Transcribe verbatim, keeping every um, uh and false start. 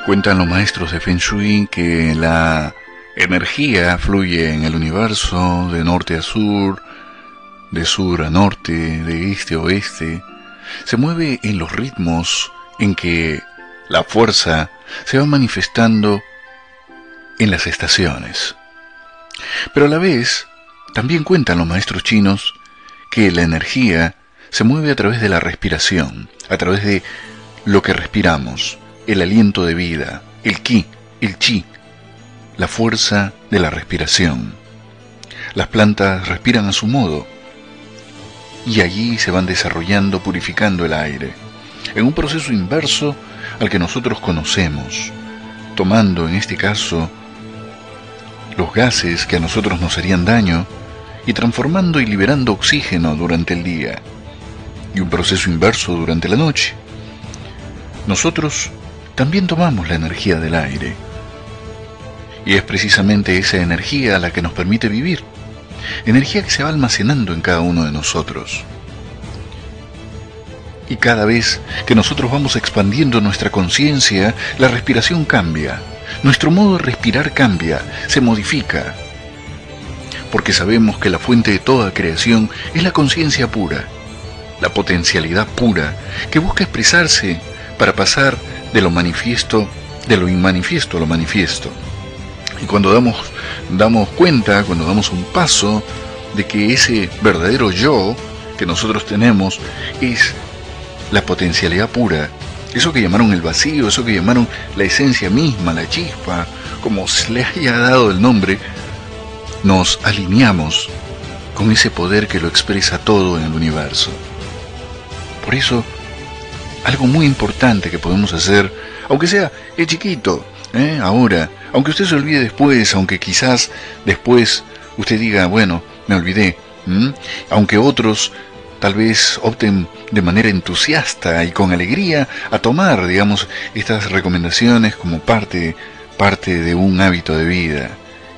Cuentan los maestros de Feng Shui que la energía fluye en el universo de norte a sur, de sur a norte, de este a oeste. Se mueve en los ritmos en que la fuerza se va manifestando en las estaciones. Pero a la vez, también cuentan los maestros chinos que la energía se mueve a través de la respiración, a través de lo que respiramos, el aliento de vida, el ki, el chi, la fuerza de la respiración. Las plantas respiran a su modo y allí se van desarrollando, purificando el aire, en un proceso inverso al que nosotros conocemos, tomando en este caso los gases que a nosotros nos harían daño y transformando y liberando oxígeno durante el día, y un proceso inverso durante la noche. Nosotros también tomamos la energía del aire, y es precisamente esa energía la que nos permite vivir, energía que se va almacenando en cada uno de nosotros. Y cada vez que nosotros vamos expandiendo nuestra conciencia, la respiración cambia, nuestro modo de respirar cambia, se modifica, porque sabemos que la fuente de toda creación es la conciencia pura, la potencialidad pura que busca expresarse para pasar de lo manifiesto, de lo inmanifiesto a lo manifiesto. Y cuando damos, damos cuenta, cuando damos un paso de que ese verdadero yo que nosotros tenemos es la potencialidad pura, eso que llamaron el vacío, eso que llamaron la esencia misma, la chispa, como se le haya dado el nombre, nos alineamos con ese poder que lo expresa todo en el universo. Por eso, algo muy importante que podemos hacer, aunque sea es chiquito, ¿eh? ahora, aunque usted se olvide después, aunque quizás después usted diga, bueno, me olvidé, ¿m? aunque otros tal vez opten de manera entusiasta y con alegría a tomar, digamos, estas recomendaciones como parte, parte de un hábito de vida.